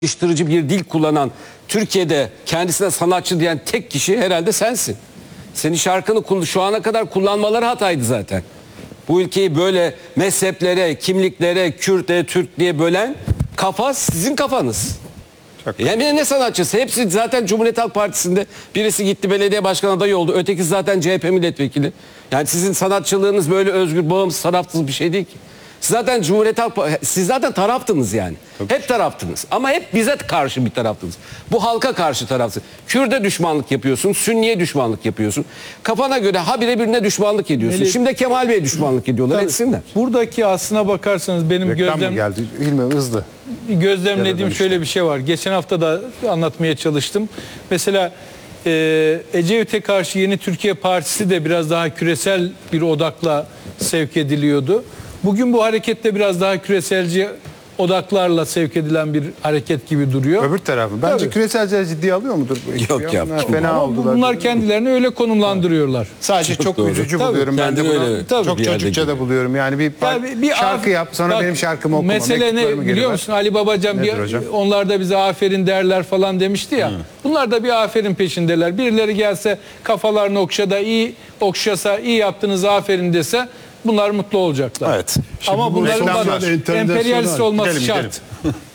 Geliştirici bir dil kullanan, Türkiye'de kendisine sanatçı diyen tek kişi herhalde sensin. Senin şarkını şu ana kadar kullanmaları hataydı zaten. Bu ülkeyi böyle mezheplere, kimliklere, Kürt'e, Türk diye bölen kafa sizin kafanız. Yani ne sanatçısı? Hepsi zaten Cumhuriyet Halk Partisi'nde. Birisi gitti belediye başkan adayı oldu. Öteki zaten CHP milletvekili. Yani sizin sanatçılığınız böyle özgür, bağımsız, tarafsız bir şey değil ki. Siz zaten taraftınız yani. Tabii. Hep taraftınız. Ama hep bize karşı bir taraftınız. Bu halka karşı taraftınız. Kürt'e düşmanlık yapıyorsun, Sünni'ye düşmanlık yapıyorsun. Kafana göre habire birine düşmanlık ediyorsun. Şimdi Kemal Bey'e düşmanlık ediyorlar. Tabii. Etsinler. Buradaki aslına bakarsanız benim geldi. Hilmi hızlı. Gözlemlediğim şöyle bir şey var. Geçen hafta da anlatmaya çalıştım. Mesela Ecevit'e karşı Yeni Türkiye Partisi de biraz daha küresel bir odakla sevk ediliyordu. Bugün bu harekette biraz daha küreselci odaklarla sevk edilen bir hareket gibi duruyor. Öbür tarafı. Bence küreselciler ciddiye alıyor mudur? Yok ya. Fena oldular. Bunlar kendilerini öyle konumlandırıyorlar. Sadece çok doğru. üzücü buluyorum ben de bunu. Çok çocukça da buluyorum. Yani bir şarkı yap, sonra benim şarkımı okuma. Mesele ne biliyor musun? Ali Babacan onlar da bize aferin derler falan demişti ya. Bunlar da bir aferin peşindeler. Birileri gelse kafalarını okşasa iyi yaptınız aferin dese bunlar mutlu olacaklar. Evet. Ama bunların da emperyalist olması şart.